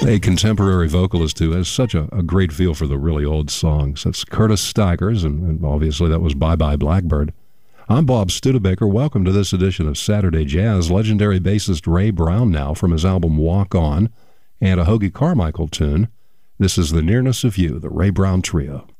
a contemporary vocalist who has such a great feel for the really old songs. That's Curtis Stigers, and obviously that was Bye Bye Blackbird. I'm Bob Studebaker. Welcome to this edition of Saturday Jazz. Legendary bassist Ray Brown now from his album Walk On, and a Hoagy Carmichael tune. This is The Nearness of You, the Ray Brown Trio.